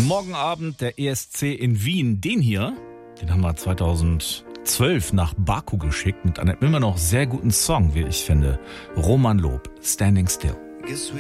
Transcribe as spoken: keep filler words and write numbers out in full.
Morgen Abend der E S C in Wien. Den hier, den haben wir zweitausendzwölf nach Baku geschickt mit einem immer noch sehr guten Song, wie ich finde. Roman Lob, Standing Still.